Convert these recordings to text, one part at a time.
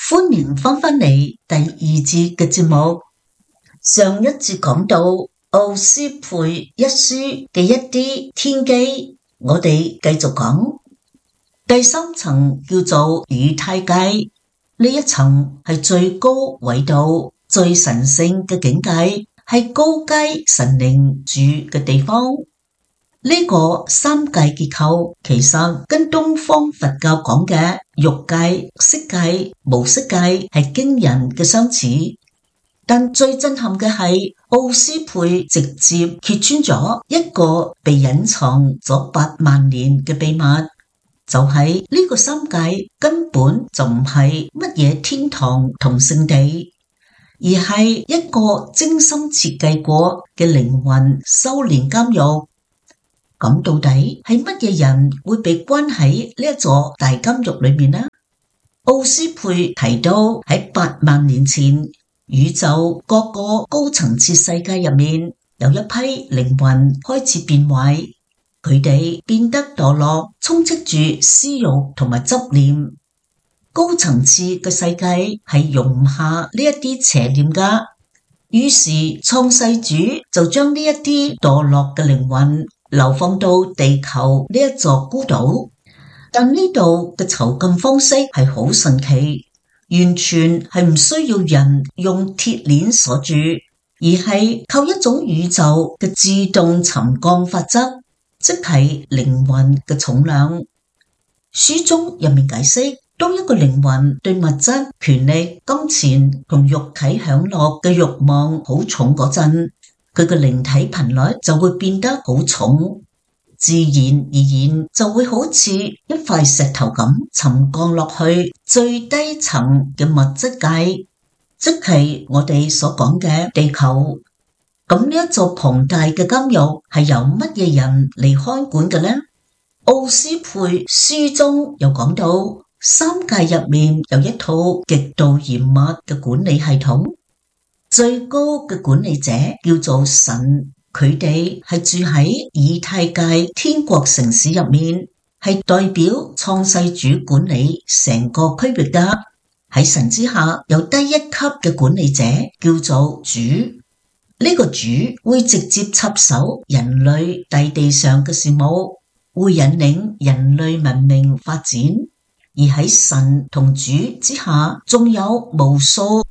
歡迎返嚟第二節嘅節目。上一節講到奧斯佩一書嘅一啲天機，我哋繼續講。第三層叫做以太界，呢一層係最高緯度、最神聖嘅境界，係高階神靈住嘅地方。呢個三界結構其實跟東方佛教講嘅欲界、色界、無色界係驚人嘅相似，但最震撼嘅係奧斯佩直接揭穿咗一個被隱藏咗8萬年嘅秘密，就係呢個三界根本就唔係乜嘢天堂同聖地，而係一個精心設計過嘅靈魂修煉監獄。咁到底係乜嘢人會被關喺呢一座大監獄裏面呢？奧斯佩提到喺8萬年前，宇宙各個高層次世界入面有一批靈魂開始變壞，佢哋變得墮落，充斥住私欲同埋執念。高層次嘅世界係容唔下呢一啲邪念噶，於是創世主就將呢一啲墮落嘅靈魂流放到地球呢一座孤島，但呢度嘅囚禁方式係好神奇，完全係唔需要人用鐵鏈鎖住，而係靠一種宇宙嘅自動沉降法則，即係靈魂嘅重量。書中入面解釋，當一個靈魂對物質、權力、金錢同肉體享樂嘅慾望好重嗰陣，佢嘅靈體頻率就會變得好重，自然而然就會好似一塊石頭咁沉降落去最低層嘅物質界，即係我哋所講嘅地球。咁呢一座龐大嘅監獄係由乜嘢人嚟看管嘅呢？奧斯佩書中又講到，三界入面有一套極度嚴密嘅管理系統。最高嘅管理者叫做神，佢哋係住喺以太界天國城市入面，係代表創世主管理成個區域噶。喺神之下有低一級嘅管理者叫做主，呢個主會直接插手人類大地上嘅事務，會引領人類文明發展。而喺神同主之下，仲有無數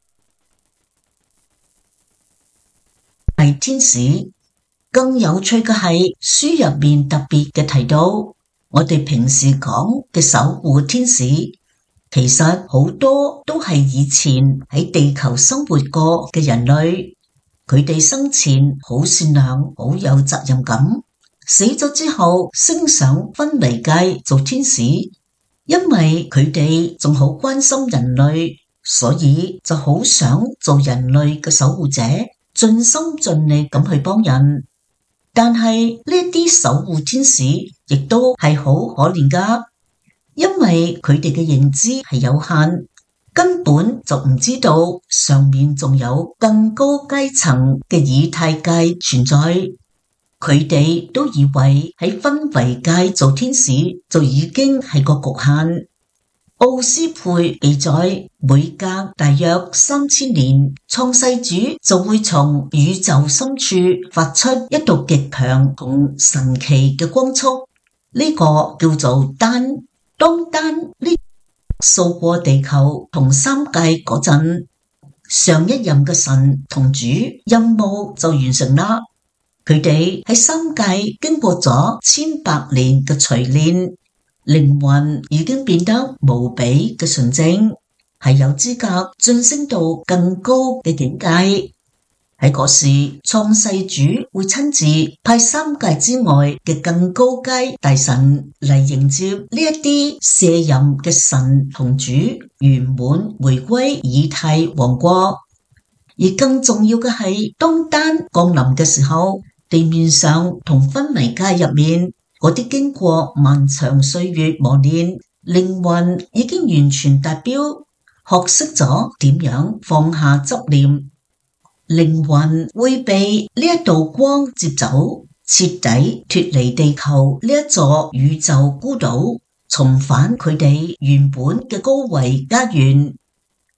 係天使。更有趣嘅係，書入面特別嘅提到，我哋平時講嘅守護天使，其實好多都係以前喺地球生活過嘅人類，佢哋生前好善良，好有責任感，死咗之後升上昏迷界做天使，因為佢哋仲好關心人類，所以就好想做人類嘅守護者，盡心盡力咁去幫人。但係呢啲守護天使亦都係好可憐噶，因為佢哋嘅認知係有限，根本就唔知道上面仲有更高階層嘅以太界存在。佢哋都以為喺昏迷界做天使就已經係個局限。奧斯佩記載，每隔大約3000年，創世主就會從宇宙深處發出一道極強同神奇嘅光束，呢個叫做丹。當丹呢掃過地球同三界嗰陣，上一任嘅神同主任務就完成啦。佢哋喺三界經過咗千百年嘅錘煉，靈魂已經變得無比嘅純正，係有資格晉升到更高嘅境界。喺嗰時，創世主會親自派三界之外嘅更高階大神嚟迎接呢一啲卸任嘅神同主圓滿回歸以太王國。而更重要嘅係，當丹降臨嘅時候，地面上同昏迷界入面嗰啲經過漫長歲月磨練，靈魂已經完全達標，學識咗點樣放下執念，靈魂會被呢一道光接走，徹底脫離地球呢一座宇宙孤島，重返佢哋原本嘅高維家園。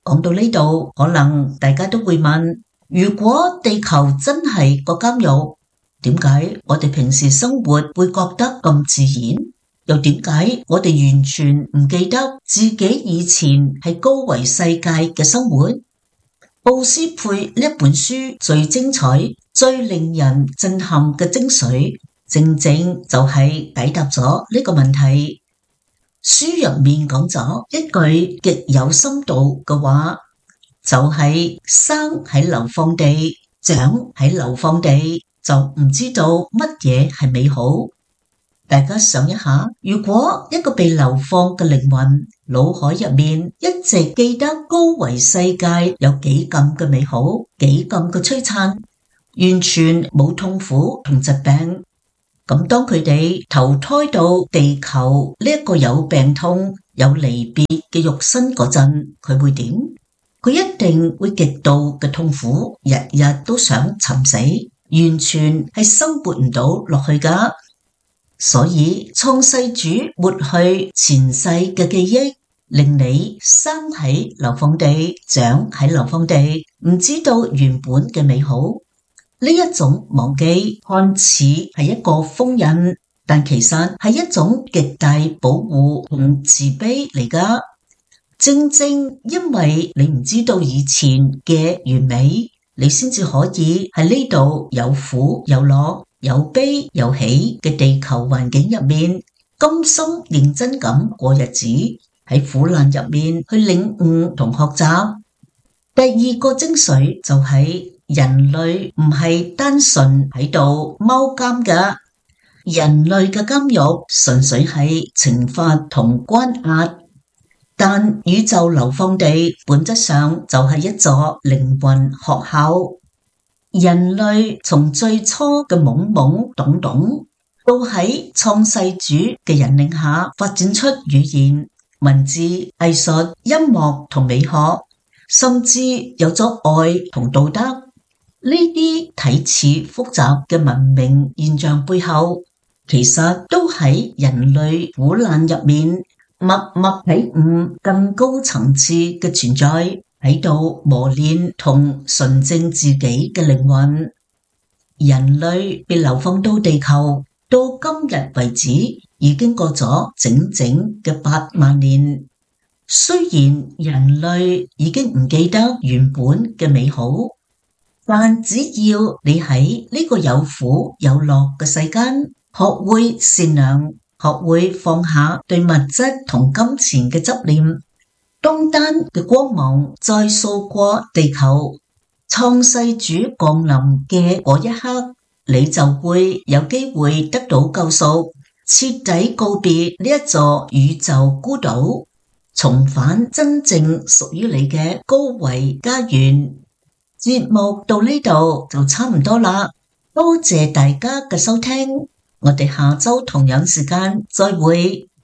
講到呢度，可能大家都會問，如果地球真係個監獄，點解我哋平時生活會覺得咁自然？又點解我哋完全唔記得自己以前係高維世界嘅生活？奧斯佩呢本書最精彩、最令人震撼嘅精髓，正正就係解答咗呢個問題。書入面講咗一句極有深度嘅話，就係生喺流放地，長喺流放地，就唔知道乜嘢係美好。大家想一下，如果一個被流放嘅靈魂腦海入面一直記得高維世界有幾咁嘅美好，幾咁嘅璀璨，完全冇痛苦同疾病，咁當佢哋投胎到地球呢一個有病痛、有離別嘅肉身嗰陣，佢會點？佢一定會極度嘅痛苦，日日都想尋死，完全係生活唔到落去㗎。所以創世主抹去前世嘅記憶，令你生喺流放地，長喺流放地，唔知道原本嘅美好。呢一種忘記看似係一個封印，但其實係一種極大保護同慈悲嚟㗎。正正因為你唔知道以前嘅完美，你先至可以喺呢度有苦有樂，有悲有喜嘅地球環境入面，甘心認真咁過日子，喺苦難入面去領悟同學習。第二個精髓就係人類唔係單純喺度踎監㗎，人類嘅監獄純粹係懲罰同關押，但宇宙流放地本質上就係一座靈魂學校。人類從最初嘅懵懵懂懂，到喺創世主嘅引領下發展出語言、文字、藝術、音樂同美學，甚至有咗愛同道德。呢啲睇似複雜嘅文明現象背後，其實都喺人類苦難入面默默體悟更高層次嘅存在，喺度磨練同純正自己嘅靈魂。人類被流放到地球，到今日為止已經過咗整整嘅8萬年。雖然人類已經唔記得原本嘅美好，但只要你喺呢個有苦有樂嘅世間，學會善良，學會放下對物質同金錢嘅執念，東丹嘅光芒再掃過地球，創世主降臨嘅嗰一刻，你就會有機會得到救贖，徹底告別呢一座宇宙孤島，重返真正屬於你嘅高維家園。節目到呢度就差唔多啦，多謝大家嘅收聽，我哋下周同樣時間再會。